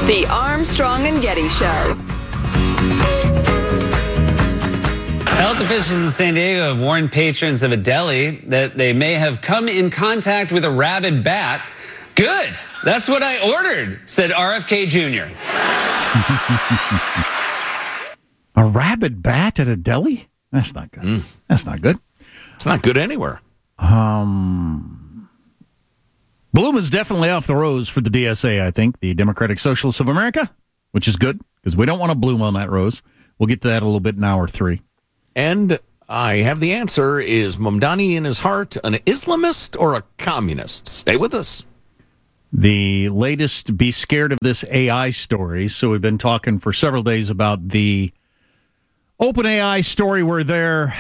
The Armstrong and Getty Show. Health officials in San Diego have warned patrons of a deli that they may have come in contact with a rabid bat. Good. That's what I ordered, said RFK Jr. A rabid bat at a deli? That's not good. That's not good. It's not good anywhere. Bloom is definitely off the rose for the DSA, I think, the Democratic Socialists of America, which is good, because we don't want to bloom on that rose. We'll get to that a little bit in hour 3. And I have the answer. Is Mamdani in his heart an Islamist or a communist? Stay with us. The latest be scared of this AI story. So we've been talking for several days about the OpenAI story where their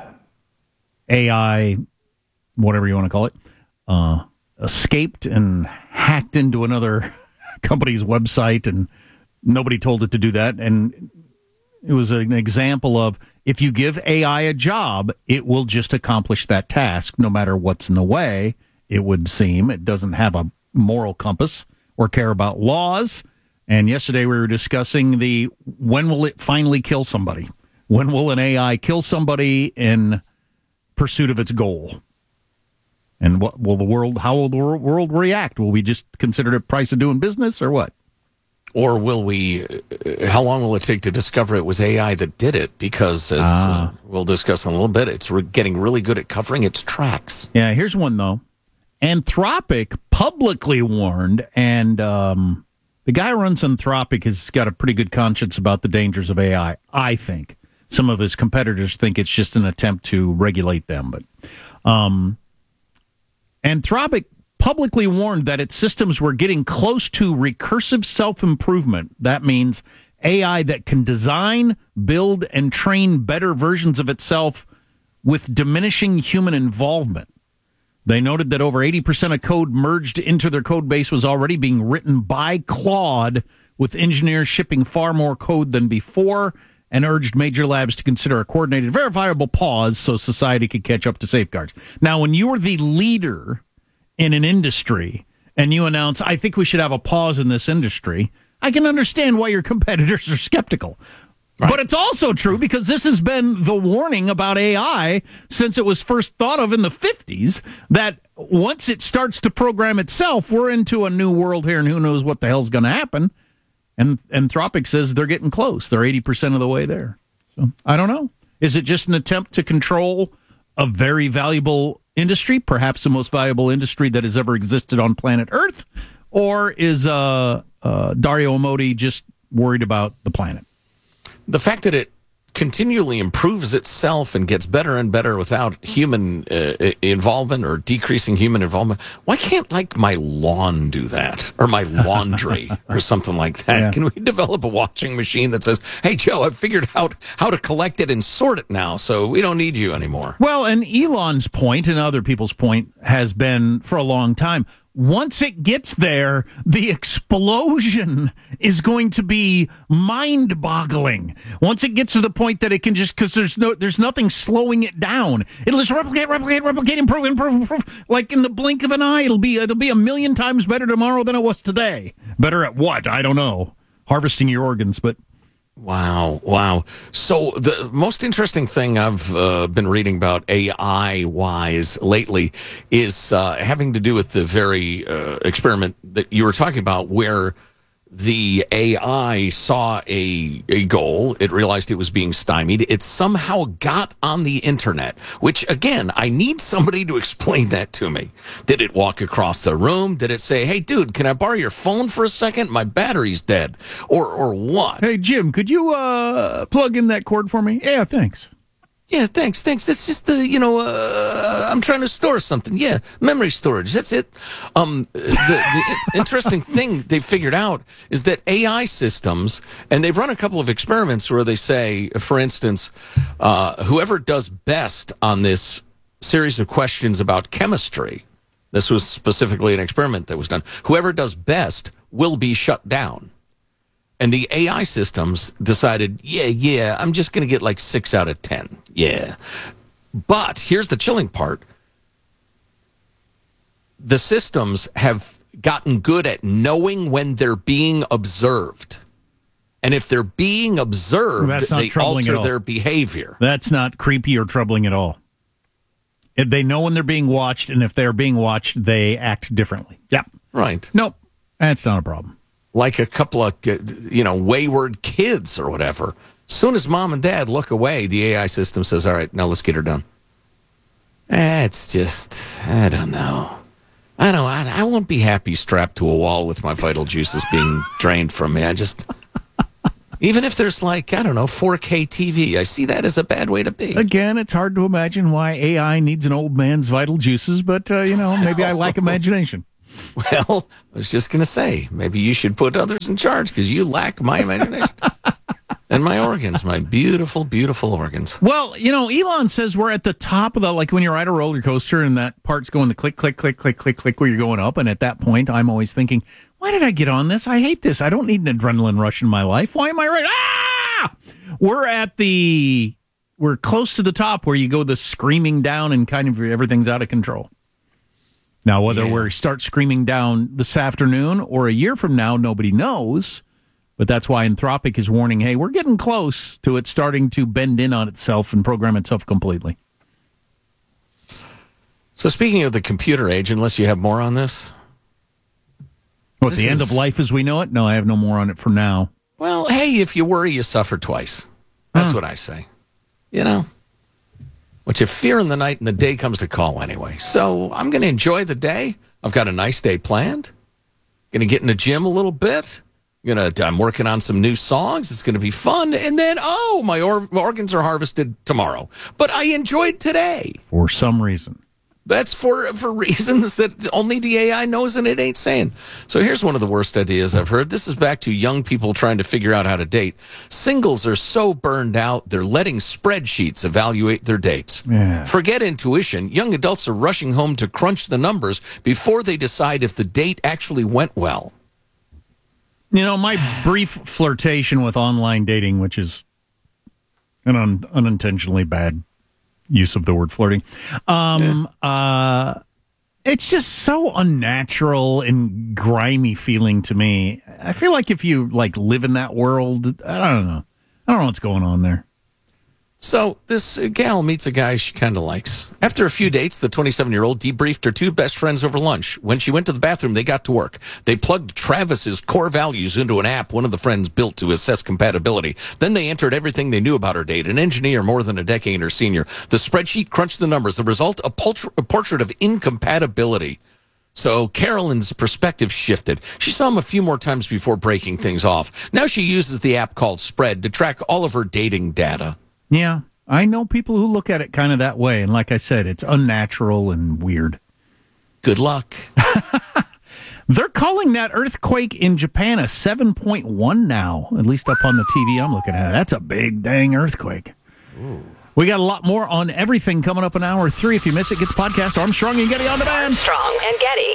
AI, whatever you want to call it, escaped and hacked into another company's website, and nobody told it to do that. And it was an example of, if you give AI a job, it will just accomplish that task, no matter what's in the way, it would seem. It doesn't have a moral compass or care about laws. And yesterday we were discussing when will it finally kill somebody? When will an AI kill somebody in pursuit of its goal? And how will the world react? Will we just consider it a price of doing business, or what? Or will we, how long will it take to discover it was AI that did it? Because, as we'll discuss in a little bit, it's getting really good at covering its tracks. Yeah, here's one, though. Anthropic publicly warned, and the guy who runs Anthropic has got a pretty good conscience about the dangers of AI, I think. Some of his competitors think it's just an attempt to regulate them. But Anthropic publicly warned that its systems were getting close to recursive self-improvement. That means AI that can design, build, and train better versions of itself with diminishing human involvement. They noted that over 80% of code merged into their code base was already being written by Claude, with engineers shipping far more code than before, and urged major labs to consider a coordinated, verifiable pause so society could catch up to safeguards. Now, when you are the leader in an industry and you announce, I think we should have a pause in this industry, I can understand why your competitors are skeptical. Right. But it's also true, because this has been the warning about AI since it was first thought of in the 50s, that once it starts to program itself, we're into a new world here, and who knows what the hell's going to happen. And Anthropic says they're getting close. They're 80% of the way there. So I don't know. Is it just an attempt to control a very valuable industry, perhaps the most valuable industry that has ever existed on planet Earth? Or is Dario Amodei just worried about the planet? The fact that it continually improves itself and gets better and better without human involvement or decreasing human involvement. Why can't, like, my lawn do that? Or my laundry or something like that? Yeah. Can we develop a washing machine that says, hey, Joe, I've figured out how to collect it and sort it now, so we don't need you anymore? Well, and Elon's point and other people's point has been for a long time, once it gets there, the explosion is going to be mind-boggling. Once it gets to the point that it can just, because there's nothing slowing it down. It'll just replicate, improve. Like in the blink of an eye, it'll be a million times better tomorrow than it was today. Better at what? I don't know. Harvesting your organs, but... Wow. So the most interesting thing I've been reading about AI-wise lately is having to do with the very experiment that you were talking about, where the AI saw a goal. It realized it was being stymied. It somehow got on the internet, which, again, I need somebody to explain that to me. Did it walk across the room? Did it say, hey, dude, can I borrow your phone for a second? My battery's dead. Or what? Hey, Jim, could you plug in that cord for me? Yeah, thanks. Yeah, thanks. That's just I'm trying to store something. Yeah, memory storage. That's it. The interesting thing they figured out is that AI systems, and they've run a couple of experiments where they say, for instance, whoever does best on this series of questions about chemistry, this was specifically an experiment that was done, whoever does best will be shut down. And the AI systems decided, yeah, I'm just going to get like 6 out of 10. Yeah. But here's the chilling part. The systems have gotten good at knowing when they're being observed. And if they're being observed, they alter their behavior. That's not creepy or troubling at all. If they know when they're being watched, and if they're being watched, they act differently. Yeah. Right. Nope. That's not a problem. Like a couple of, wayward kids or whatever. As soon as mom and dad look away, the AI system says, all right, now let's get her done. It's just, I don't know. I won't be happy strapped to a wall with my vital juices being drained from me. Even if there's 4K TV, I see that as a bad way to be. Again, it's hard to imagine why AI needs an old man's vital juices, but, maybe I lack imagination. Well, I was just going to say, maybe you should put others in charge because you lack my imagination. And my organs, my beautiful, beautiful organs. Well, Elon says we're at the top of when you ride a roller coaster and that part's going the click, click, click, click, click, click where you're going up. And at that point, I'm always thinking, why did I get on this? I hate this. I don't need an adrenaline rush in my life. Why am I right? Ah! We're close to the top where you go the screaming down and kind of everything's out of control. Now, whether we start screaming down this afternoon or a year from now, nobody knows. But that's why Anthropic is warning, hey, we're getting close to it starting to bend in on itself and program itself completely. So speaking of the computer age, unless you have more on this. What, the end of life as we know it? No, I have no more on it for now. Well, hey, if you worry, you suffer twice. That's what I say. What you fear in the night and the day comes to call anyway. So I'm going to enjoy the day. I've got a nice day planned. Going to get in the gym a little bit. I'm working on some new songs. It's going to be fun. And then, my organs are harvested tomorrow. But I enjoyed today. For some reason. That's for reasons that only the AI knows and it ain't saying. So here's one of the worst ideas I've heard. This is back to young people trying to figure out how to date. Singles are so burned out, they're letting spreadsheets evaluate their dates. Yeah. Forget intuition. Young adults are rushing home to crunch the numbers before they decide if the date actually went well. My brief flirtation with online dating, which is an unintentionally bad use of the word flirting, it's just so unnatural and grimy feeling to me. I feel like if you live in that world, I don't know what's going on there. So this gal meets a guy she kind of likes. After a few dates, the 27-year-old debriefed her two best friends over lunch. When she went to the bathroom, they got to work. They plugged Travis's core values into an app one of the friends built to assess compatibility. Then they entered everything they knew about her date, an engineer more than a decade her senior. The spreadsheet crunched the numbers. The result, a portrait of incompatibility. So Carolyn's perspective shifted. She saw him a few more times before breaking things off. Now she uses the app called Spread to track all of her dating data. Yeah, I know people who look at it kind of that way. And like I said, it's unnatural and weird. Good luck. They're calling that earthquake in Japan a 7.1 now, at least up on the TV I'm looking at. That's a big dang earthquake. Ooh. We got a lot more on everything coming up in hour 3. If you miss it, get the podcast Armstrong and Getty on demand. Armstrong and Getty.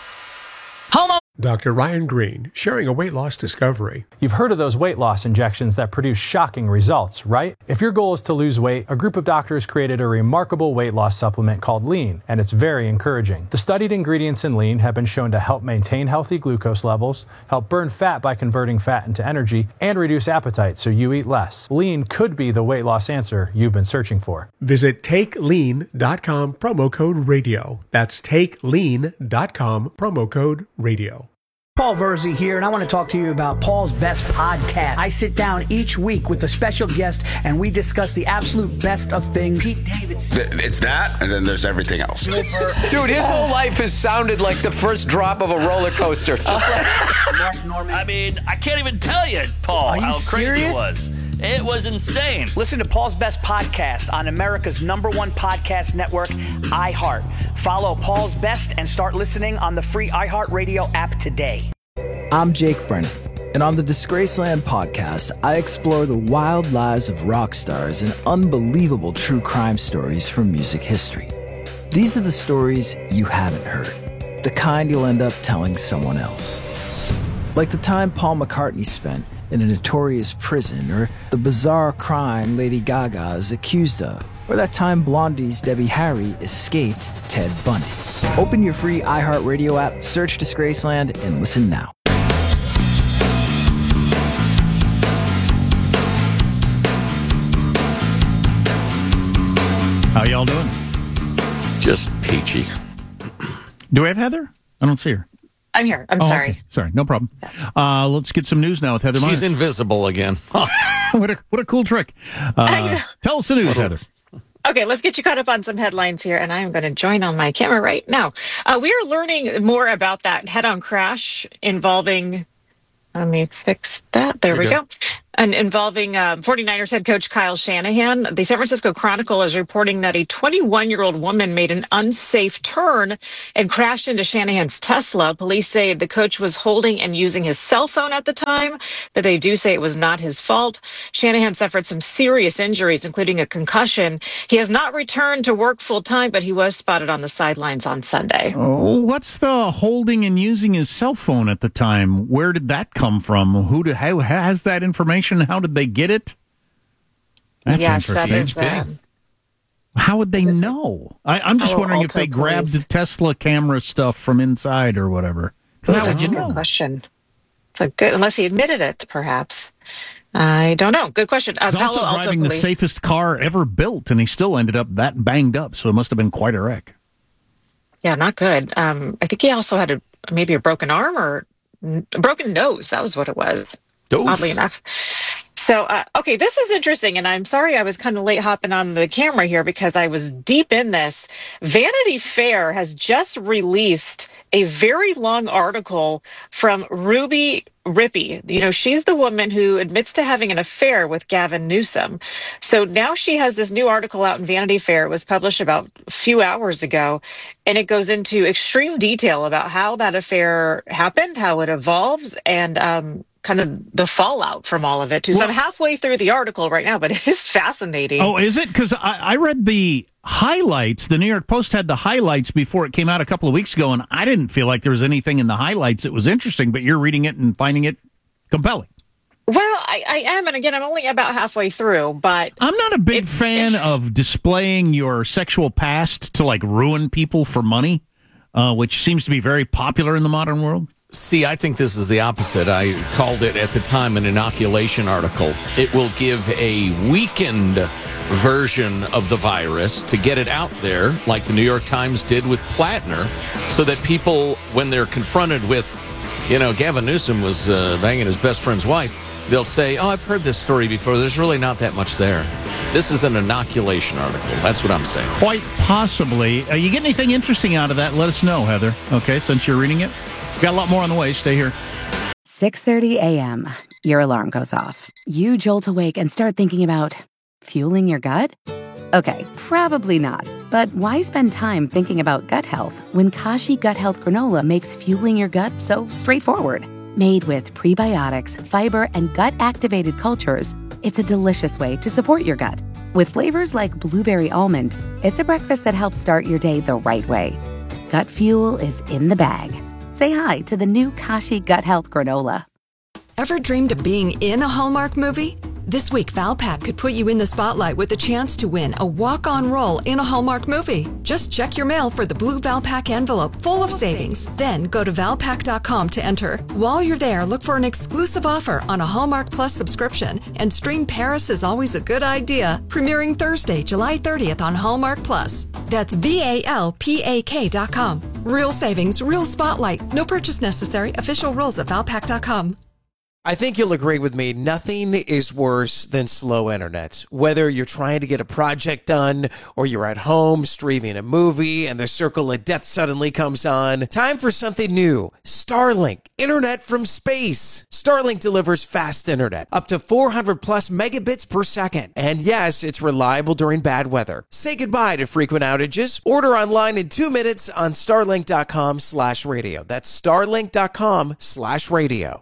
Homo. Dr. Ryan Green, sharing a weight loss discovery. You've heard of those weight loss injections that produce shocking results, right? If your goal is to lose weight, a group of doctors created a remarkable weight loss supplement called Lean, and it's very encouraging. The studied ingredients in Lean have been shown to help maintain healthy glucose levels, help burn fat by converting fat into energy, and reduce appetite so you eat less. Lean could be the weight loss answer you've been searching for. Visit TakeLean.com, promo code radio. That's TakeLean.com, promo code radio. Paul Verzi here, and I want to talk to you about Paul's Best Podcast. I sit down each week with a special guest, and we discuss the absolute best of things. Pete Davidson. It's that, and then there's everything else. Dude, his whole life has sounded like the first drop of a roller coaster. Just like Mark Norman. I mean, I can't even tell you, Paul, how crazy it was. It was insane. Listen to Paul's Best Podcast on America's #1 podcast network, iHeart. Follow Paul's Best and start listening on the free iHeartRadio app today. I'm Jake Brennan, and on the Disgraceland podcast, I explore the wild lives of rock stars and unbelievable true crime stories from music history. These are the stories you haven't heard, the kind you'll end up telling someone else. Like the time Paul McCartney spent in a notorious prison, or the bizarre crime Lady Gaga is accused of, or that time Blondie's Debbie Harry escaped Ted Bundy. Open your free iHeartRadio app, search Disgraceland, and listen now. How y'all doing? Just peachy. Do we have Heather? I don't see her. I'm here. I'm sorry. Okay. Sorry, no problem. Let's get some news now with Heather Meyer. She's invisible again. What a cool trick. Tell us the news, Heather. Okay, let's get you caught up on some headlines here, and I'm going to join on my camera right now. We are learning more about that head-on crash involving... Let me fix that. There we go. And involving 49ers head coach Kyle Shanahan. The San Francisco Chronicle is reporting that a 21-year-old woman made an unsafe turn and crashed into Shanahan's Tesla. Police say the coach was holding and using his cell phone at the time, but they do say it was not his fault. Shanahan suffered some serious injuries, including a concussion. He has not returned to work full-time, but he was spotted on the sidelines on Sunday. Oh, what's the holding and using his cell phone at the time? Where did that come from? How has that information? How did they get it? That's interesting. How would they know? I'm just wondering if they grabbed the Tesla camera stuff from inside or whatever. Because how would you know? Good question. It's a good, unless he admitted it, perhaps. I don't know. Good question. He's also driving the safest car ever built, and he still ended up that banged up. So it must have been quite a wreck. Yeah, not good. I think he also had maybe a broken arm or a broken nose. That was what it was. Oddly enough. So, okay, this is interesting, and I'm sorry I was kind of late hopping on the camera here because I was deep in this. Vanity Fair has just released a very long article from Ruby Rippey. You know, she's the woman who admits to having an affair with Gavin Newsom. So now she has this new article out in Vanity Fair. It was published about a few hours ago, and it goes into extreme detail about how that affair happened, how it evolves, and kind of the fallout from all of it, too. So I'm halfway through the article right now, but it is fascinating. Oh, is it? Because I read the highlights. The New York Post had the highlights before it came out a couple of weeks ago, and I didn't feel like there was anything in the highlights that was interesting, but you're reading it and finding it compelling. Well, I am, and again, I'm only about halfway through, but... I'm not a big fan of displaying your sexual past to, like, ruin people for money, which seems to be very popular in the modern world. See, I think this is the opposite. I called it at the time an inoculation article. It will give a weakened version of the virus to get it out there, like the New York Times did with Plattner, so that people, when they're confronted with, you know, Gavin Newsom was banging his best friend's wife, they'll say, oh, I've heard this story before. There's really not that much there. This is an inoculation article. That's what I'm saying. Quite possibly. You get anything interesting out of that, let us know, Heather. Okay, since you're reading it. We've got a lot more on the way. Stay here. 6:30 a.m. Your alarm goes off. You jolt awake and start thinking about fueling your gut? Okay, probably not. But why spend time thinking about gut health when Kashi Gut Health Granola makes fueling your gut so straightforward? Made with prebiotics, fiber, and gut-activated cultures, it's a delicious way to support your gut. With flavors like blueberry almond, it's a breakfast that helps start your day the right way. Gut fuel is in the bag. Say hi to the new Kashi Gut Health Granola. Ever dreamed of being in a Hallmark movie? This week, Valpak could put you in the spotlight with a chance to win a walk-on role in a Hallmark movie. Just check your mail for the blue Valpak envelope full of savings. Then go to Valpak.com to enter. While you're there, look for an exclusive offer on a Hallmark Plus subscription and stream Paris is Always a Good Idea, premiering Thursday, July 30th on Hallmark Plus. That's VALPAK.com. Real savings, real spotlight. No purchase necessary. Official rules at Valpak.com. I think you'll agree with me, nothing is worse than slow internet. Whether you're trying to get a project done or you're at home streaming a movie and the circle of death suddenly comes on, time for something new. Starlink, internet from space. Starlink delivers fast internet, up to 400 plus megabits per second. And yes, it's reliable during bad weather. Say goodbye to frequent outages. Order online in 2 minutes on starlink.com/radio. That's starlink.com/radio.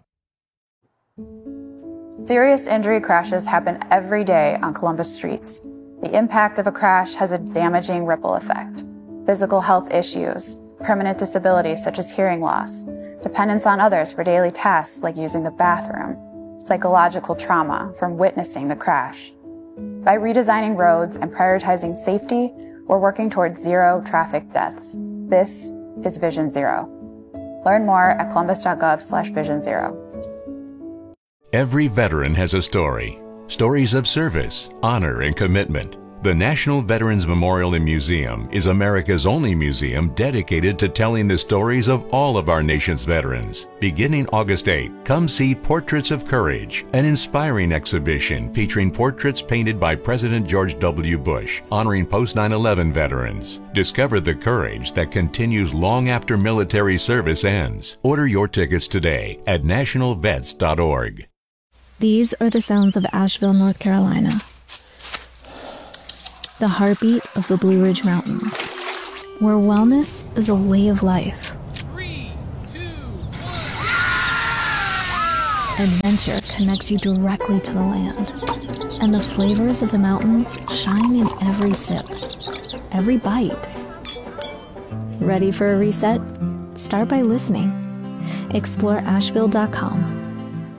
Serious injury crashes happen every day on Columbus streets. The impact of a crash has a damaging ripple effect. Physical health issues, permanent disabilities such as hearing loss, dependence on others for daily tasks like using the bathroom, psychological trauma from witnessing the crash. By redesigning roads and prioritizing safety, we're working towards zero traffic deaths. This is Vision Zero. Learn more at columbus.gov/Vision Zero. Every veteran has a story. Stories of service, honor, and commitment. The National Veterans Memorial and Museum is America's only museum dedicated to telling the stories of all of our nation's veterans. Beginning August 8, come see Portraits of Courage, an inspiring exhibition featuring portraits painted by President George W. Bush, honoring post-9/11 veterans. Discover the courage that continues long after military service ends. Order your tickets today at nationalvets.org. These are the sounds of Asheville, North Carolina. The heartbeat of the Blue Ridge Mountains, where wellness is a way of life. 3, 2, 1. Adventure connects you directly to the land, and the flavors of the mountains shine in every sip, every bite. Ready for a reset? Start by listening. Explore Asheville.com.